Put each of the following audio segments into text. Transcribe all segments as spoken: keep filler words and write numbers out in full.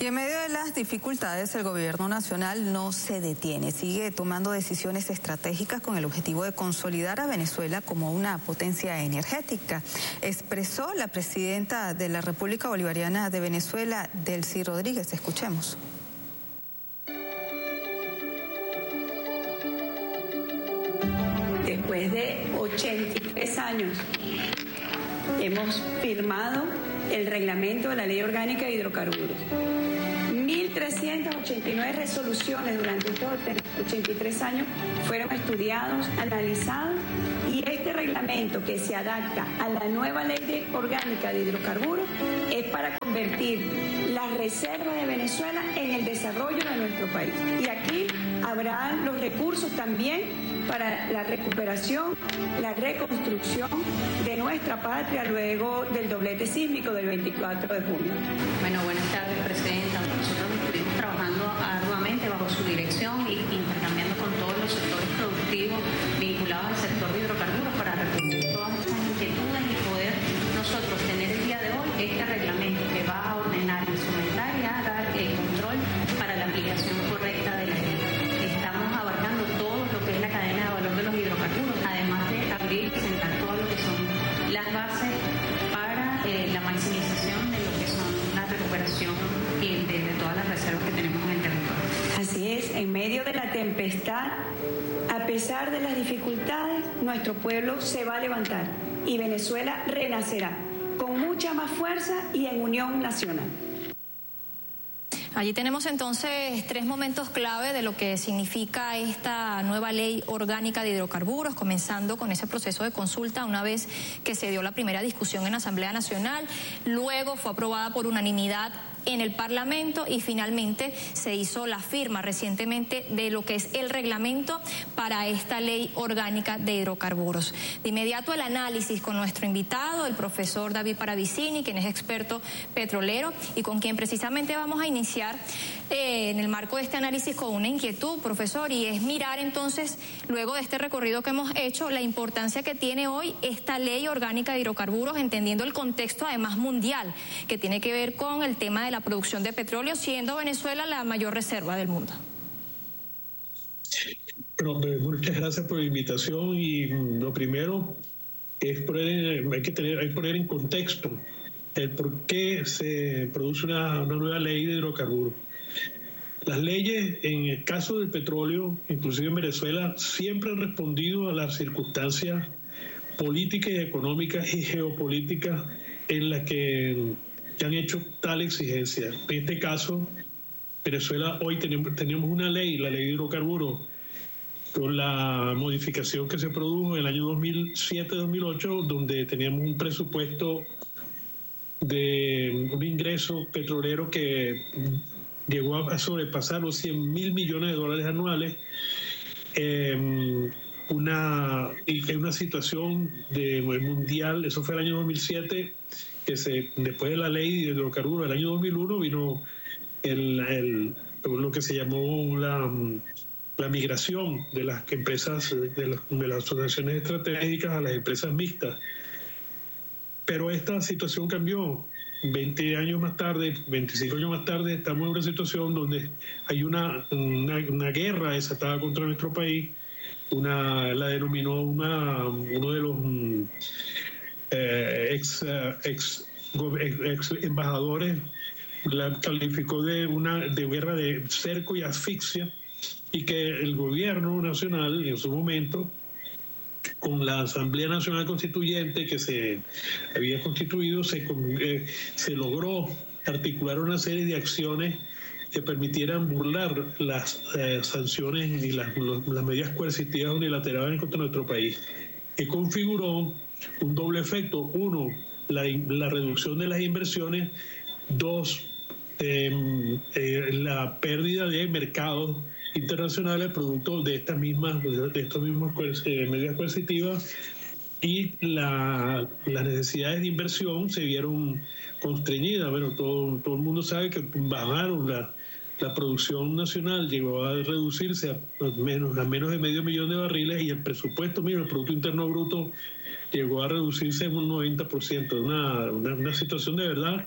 Y en medio de las dificultades, el gobierno nacional no se detiene, sigue tomando decisiones estratégicas con el objetivo de consolidar a Venezuela como una potencia energética. Expresó la presidenta de la República Bolivariana de Venezuela, Delcy Rodríguez. Escuchemos. Después de ochenta y tres años, hemos firmado el reglamento de la Ley Orgánica de Hidrocarburos. mil trescientas ochenta y nueve resoluciones durante estos ochenta y tres años fueron estudiados, analizados, y este reglamento, que se adapta a la nueva Ley de Orgánica de Hidrocarburos, es para convertir las reservas de Venezuela en el desarrollo de nuestro país. Y aquí habrá los recursos también para la recuperación, la reconstrucción de nuestra patria luego del doblete sísmico del veinticuatro de junio. Bueno, buenas tardes, Presidenta. Nosotros estuvimos trabajando arduamente bajo su dirección y intercambiando con todos los sectores productivos vinculados al sector de hidrocarburos para resolver todas estas inquietudes y poder nosotros tener el día de hoy este reglamento que va a ordenar, instrumentar y a dar el control para la aplicación correcta de la ley. Estamos abarcando todo lo que es la cadena de valor de los hidrocarburos, además de abrir y sentar todo lo que son las bases para eh, la maximización de lo que son la recuperación y de, de todas las reservas que tenemos en el territorio. Así es, en medio de la tempestad, a pesar de las dificultades, nuestro pueblo se va a levantar y Venezuela renacerá con mucha más fuerza y en unión nacional. Allí tenemos entonces tres momentos clave de lo que significa esta nueva ley orgánica de hidrocarburos, comenzando con ese proceso de consulta una vez que se dio la primera discusión en la Asamblea Nacional, luego fue aprobada por unanimidad en el Parlamento y finalmente se hizo la firma recientemente de lo que es el reglamento para esta ley orgánica de hidrocarburos. De inmediato el análisis con nuestro invitado, el profesor David Paravicini, quien es experto petrolero y con quien precisamente vamos a iniciar eh, en el marco de este análisis con una inquietud, profesor, y es mirar entonces, luego de este recorrido que hemos hecho, la importancia que tiene hoy esta ley orgánica de hidrocarburos, entendiendo el contexto además mundial, que tiene que ver con el tema de la producción de petróleo, siendo Venezuela la mayor reserva del mundo. Bueno, muchas gracias por la invitación y lo primero es poner, hay que tener, hay que poner en contexto el por qué se produce una, una nueva ley de hidrocarburos. Las leyes, en el caso del petróleo, inclusive en Venezuela, siempre han respondido a las circunstancias políticas y económicas y geopolíticas en las que, que han hecho tal exigencia. En este caso, Venezuela hoy tenemos, tenemos una ley, la ley de hidrocarburos, con la modificación que se produjo en el año dos mil siete dos mil ocho, donde teníamos un presupuesto de un ingreso petrolero que llegó a sobrepasar los cien mil millones de dólares anuales, eh, una, en una situación de mundial. Eso fue el año dos mil siete, que se, después de la ley de hidrocarburos del año dos mil uno vino el, el, lo que se llamó la, la migración de las empresas, de las, de las asociaciones estratégicas a las empresas mixtas. Pero esta situación cambió. veinte años más tarde, veinticinco años más tarde, estamos en una situación donde hay una, una, una guerra desatada contra nuestro país. Una, la denominó una, uno de los eh, ex, ex, ex embajadores, la calificó de una de guerra de cerco y asfixia, y que el gobierno nacional en su momento, con la Asamblea Nacional Constituyente que se había constituido, se, eh, se logró articular una serie de acciones que permitieran burlar las eh, sanciones y las, los, las medidas coercitivas unilaterales contra nuestro país, que configuró un doble efecto. Uno, la, la reducción de las inversiones. Dos, eh, eh, la pérdida de mercados internacionales producto de estas mismas de estas mismas eh, medidas coercitivas, y la, las necesidades de inversión se vieron constreñidas. Bueno, todo, todo el mundo sabe que bajaron la, la producción nacional, llegó a reducirse a menos, a menos de medio millón de barriles, y el presupuesto, mira, el Producto Interno Bruto llegó a reducirse en un noventa por ciento. Una, una, una situación de verdad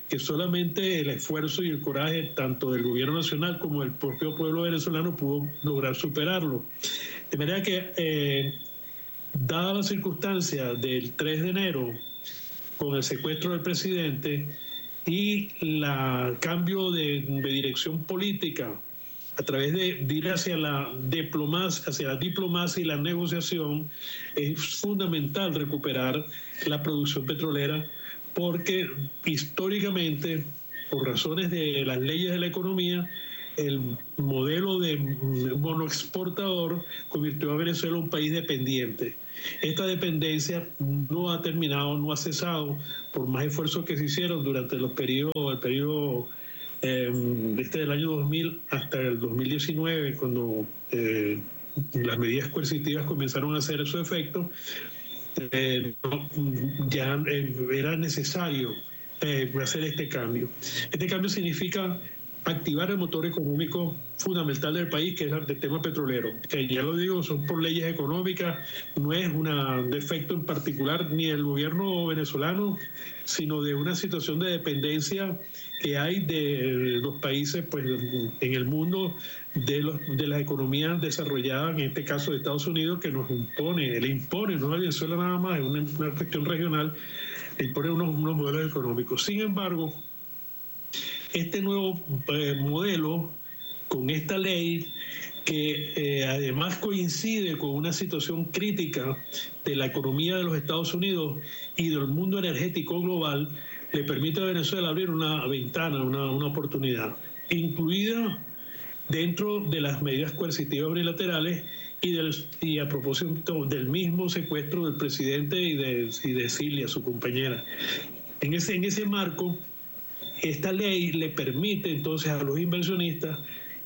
que solamente el esfuerzo y el coraje tanto del gobierno nacional como del propio pueblo venezolano pudo lograr superarlo. De manera que, eh, dada la circunstancia del tres de enero, con el secuestro del presidente y el cambio de, de dirección política a través de, de ir hacia la diplomacia, hacia la diplomacia y la negociación, es fundamental recuperar la producción petrolera, porque históricamente, por razones de las leyes de la economía, el modelo de monoexportador convirtió a Venezuela en un país dependiente. Esta dependencia no ha terminado, no ha cesado, por más esfuerzos que se hicieron durante los periodos, el periodo eh, este del año dos mil hasta el dos mil diecinueve, cuando eh, las medidas coercitivas comenzaron a hacer su efecto. Eh, ya eh, era necesario eh, hacer este cambio. Este cambio significa activar el motor económico fundamental del país, que es el tema petrolero, que ya lo digo, son por leyes económicas, no es un defecto en particular ni del gobierno venezolano, sino de una situación de dependencia que hay de los países pues en el mundo, de los de las economías desarrolladas, en este caso de Estados Unidos, que nos impone, le impone, no a Venezuela nada más, es una, una cuestión regional, le impone unos, unos modelos económicos. Sin embargo, este nuevo eh, modelo, con esta ley, que eh, además coincide con una situación crítica de la economía de los Estados Unidos y del mundo energético global, le permite a Venezuela abrir una ventana, una, una oportunidad, incluida dentro de las medidas coercitivas unilaterales y, del, y a propósito del mismo secuestro del presidente y de, y de Cilia, su compañera. En ese, en ese marco, esta ley le permite entonces a los inversionistas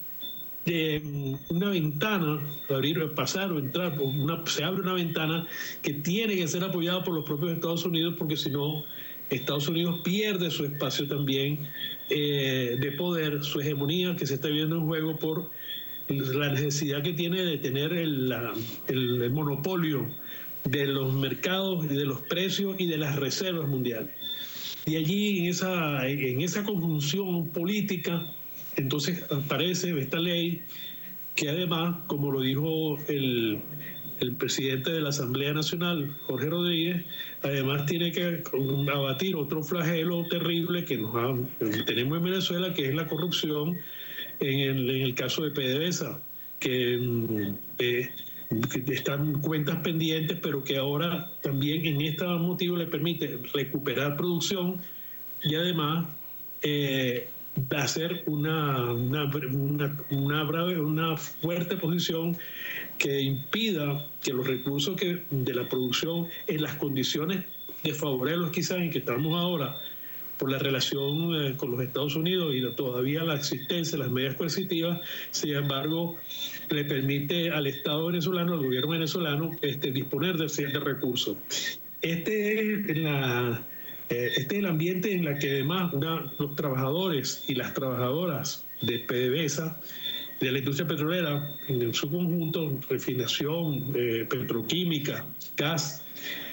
de una ventana, abrir, pasar o entrar, una, se abre una ventana que tiene que ser apoyada por los propios Estados Unidos, porque si no, Estados Unidos pierde su espacio también eh, de poder, su hegemonía que se está viendo en juego por la necesidad que tiene de tener el, la, el, el monopolio de los mercados, de los precios y de las reservas mundiales. Y allí, en esa, en esa conjunción política, entonces aparece esta ley que además, como lo dijo el, el presidente de la Asamblea Nacional, Jorge Rodríguez, además tiene que abatir otro flagelo terrible que nos ha, tenemos en Venezuela, que es la corrupción en el, en el caso de PDVSA, que... Eh, que están cuentas pendientes, pero que ahora también en este motivo le permite recuperar producción y además eh, hacer una, una, una, una, brave, una fuerte posición que impida que los recursos que, de la producción en las condiciones desfavorables quizás en que estamos ahora, por la relación eh, con los Estados Unidos y la, todavía la existencia de las medidas coercitivas, sin embargo, le permite al Estado venezolano, al gobierno venezolano, este, disponer de ciertos recursos. Este es, la, eh, este es el ambiente en el que además una, los trabajadores y las trabajadoras de PDVSA, de la industria petrolera, en su conjunto, refinación, eh, petroquímica, gas,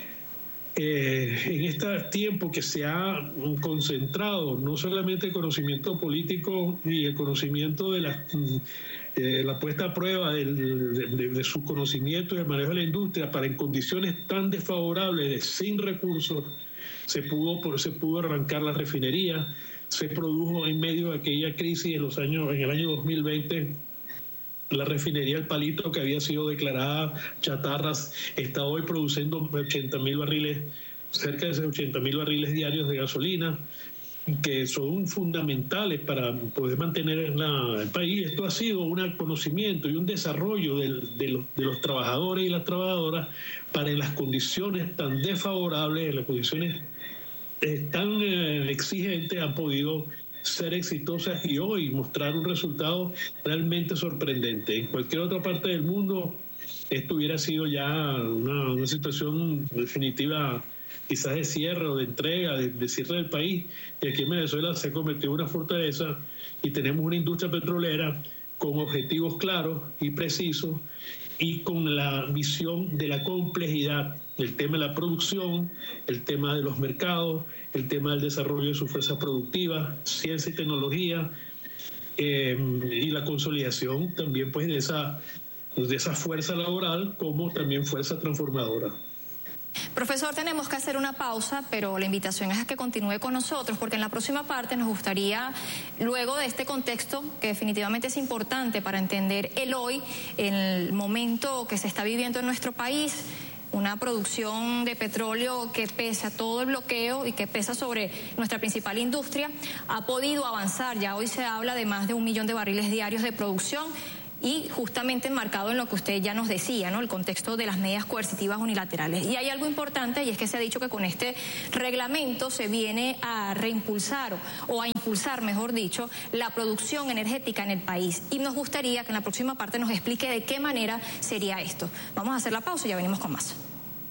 Eh, en este tiempo que se ha concentrado no solamente el conocimiento político y el conocimiento de la, eh, la puesta a prueba del, de, de su conocimiento y el manejo de la industria, para en condiciones tan desfavorables de sin recursos se pudo, por, se pudo arrancar la refinería, se produjo en medio de aquella crisis en, los años, en el año dos mil veinte. La refinería El Palito, que había sido declarada chatarras, está hoy produciendo ochenta mil barriles, cerca de ochenta mil barriles diarios de gasolina, que son fundamentales para poder mantener la, el país. Esto ha sido un conocimiento y un desarrollo del, de, los, de los trabajadores y las trabajadoras para en las condiciones tan desfavorables, en las condiciones eh, tan eh, exigentes, han podido ser exitosas y hoy mostrar un resultado realmente sorprendente. En cualquier otra parte del mundo esto hubiera sido ya una, una situación definitiva, quizás de cierre o de entrega, de, de cierre del país, y aquí en Venezuela se ha convertido en una fortaleza y tenemos una industria petrolera con objetivos claros y precisos y con la visión de la complejidad, el tema de la producción, el tema de los mercados, el tema del desarrollo de su fuerza productiva, ciencia y tecnología, eh, y la consolidación también pues de esa, de esa fuerza laboral como también fuerza transformadora. Profesor, tenemos que hacer una pausa, pero la invitación es a que continúe con nosotros, porque en la próxima parte nos gustaría, luego de este contexto, que definitivamente es importante para entender el hoy, el momento que se está viviendo en nuestro país, una producción de petróleo que pese a todo el bloqueo y que pesa sobre nuestra principal industria, ha podido avanzar. Ya hoy se habla de más de un millón de barriles diarios de producción, y justamente enmarcado en lo que usted ya nos decía, ¿no? El contexto de las medidas coercitivas unilaterales. Y hay algo importante, y es que se ha dicho que con este reglamento se viene a reimpulsar o, o a impulsar, mejor dicho, la producción energética en el país. Y nos gustaría que en la próxima parte nos explique de qué manera sería esto. Vamos a hacer la pausa y ya venimos con más.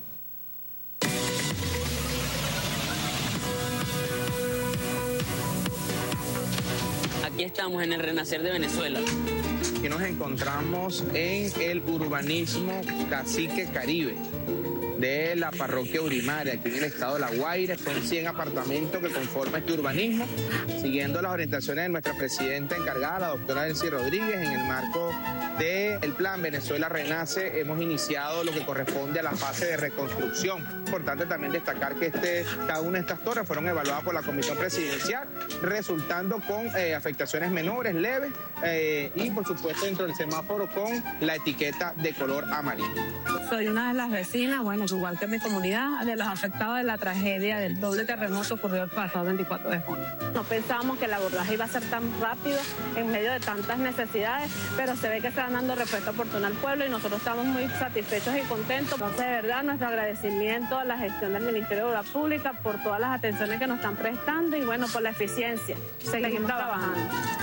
Aquí estamos en el renacer de Venezuela. Que nos encontramos en el urbanismo Cacique Caribe de la parroquia Urimaria, aquí en el estado de La Guaira. Son cien apartamentos que conforman este urbanismo, siguiendo las orientaciones de nuestra presidenta encargada, la doctora Delcy Rodríguez, en el marco del plan Venezuela Renace. Hemos iniciado lo que corresponde a la fase de reconstrucción. Importante también destacar que este, cada una de estas torres fueron evaluadas por la Comisión Presidencial, resultando con eh, afectaciones menores, leves, eh, y por supuesto dentro del semáforo con la etiqueta de color amarillo. Soy una de las vecinas, bueno, igual que mi comunidad, de los afectados de la tragedia del doble terremoto ocurrido el pasado veinticuatro de junio. No pensábamos que el abordaje iba a ser tan rápido en medio de tantas necesidades, pero se ve que están dando respuesta oportuna al pueblo y nosotros estamos muy satisfechos y contentos. Entonces, de verdad, nuestro agradecimiento a la gestión del Ministerio de Obras Públicas por todas las atenciones que nos están prestando y, bueno, por la eficiencia. Seguimos, Seguimos trabajando.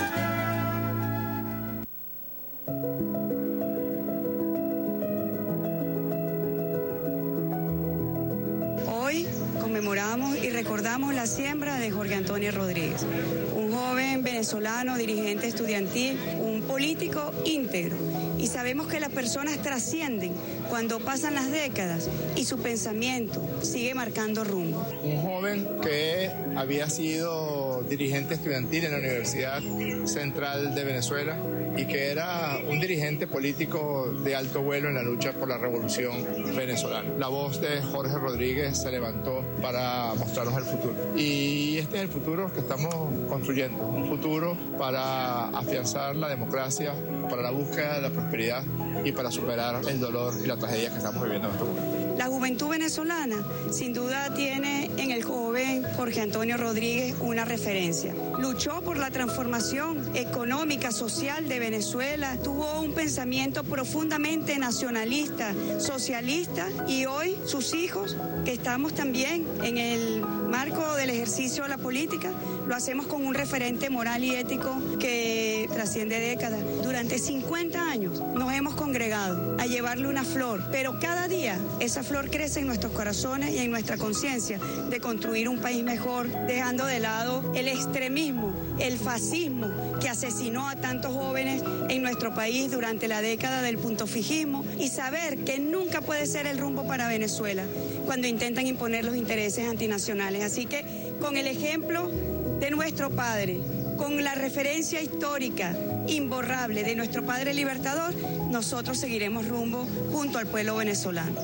Hoy conmemoramos y recordamos la siembra de Jorge Antonio Rodríguez, un joven venezolano, dirigente estudiantil, un político íntegro. Y sabemos que las personas trascienden cuando pasan las décadas y su pensamiento sigue marcando rumbo. Un joven que había sido dirigente estudiantil en la Universidad Central de Venezuela y que era un dirigente político de alto vuelo en la lucha por la revolución venezolana. La voz de Jorge Rodríguez se levantó para mostrarnos el futuro. Y este es el futuro que estamos construyendo, un futuro para afianzar la democracia, para la búsqueda de la prosperidad y para superar el dolor y la tragedia que estamos viviendo en nuestro mundo. La juventud venezolana sin duda tiene en el joven Jorge Antonio Rodríguez una referencia. Luchó por la transformación económica, social de Venezuela, tuvo un pensamiento profundamente nacionalista, socialista, y hoy sus hijos, que estamos también en el marco del ejercicio de la política, lo hacemos con un referente moral y ético que trasciende décadas. Durante cincuenta años nos hemos congregado a llevarle una flor, pero cada día esa flor crece en nuestros corazones y en nuestra conciencia de construir un país mejor, dejando de lado el extremismo, el fascismo que asesinó a tantos jóvenes en nuestro país durante la década del puntofijismo, y saber que nunca puede ser el rumbo para Venezuela cuando intentan imponer los intereses antinacionales. Así que con el ejemplo de nuestro padre, con la referencia histórica imborrable de nuestro padre libertador, nosotros seguiremos rumbo junto al pueblo venezolano.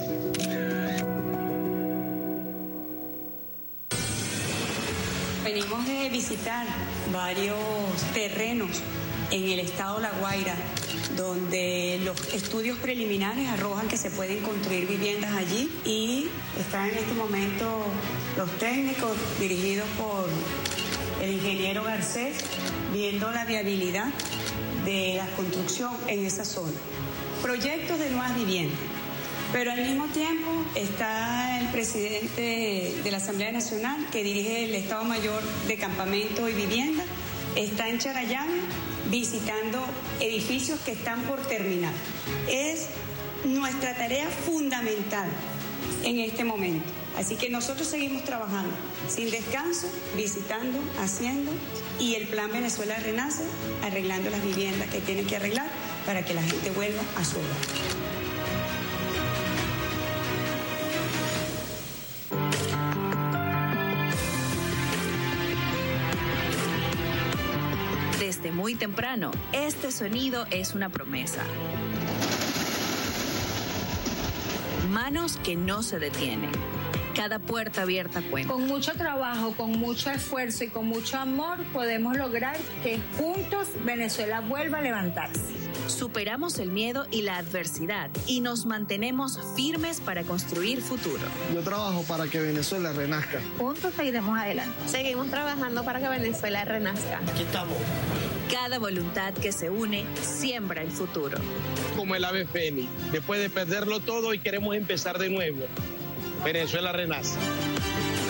Venimos de visitar varios terrenos en el estado de La Guaira, donde los estudios preliminares arrojan que se pueden construir viviendas allí, y están en este momento los técnicos dirigidos por el ingeniero Garcés viendo la viabilidad de la construcción en esa zona. Proyectos de nuevas viviendas. Pero al mismo tiempo está el presidente de la Asamblea Nacional, que dirige el Estado Mayor de Campamento y Vivienda, está en Charayame visitando edificios que están por terminar. Es nuestra tarea fundamental en este momento. Así que nosotros seguimos trabajando sin descanso, visitando, haciendo, y el Plan Venezuela Renace, arreglando las viviendas que tienen que arreglar para que la gente vuelva a su hogar. Desde muy temprano, este sonido es una promesa. Manos que no se detienen. Cada puerta abierta cuenta. Con mucho trabajo, con mucho esfuerzo y con mucho amor podemos lograr que juntos Venezuela vuelva a levantarse. Superamos el miedo y la adversidad y nos mantenemos firmes para construir futuro. Yo trabajo para que Venezuela renazca. Juntos seguiremos adelante. Seguimos trabajando para que Venezuela renazca. Aquí estamos. Cada voluntad que se une siembra el futuro. Como el ave fénix, después de perderlo todo y queremos empezar de nuevo. Venezuela renace.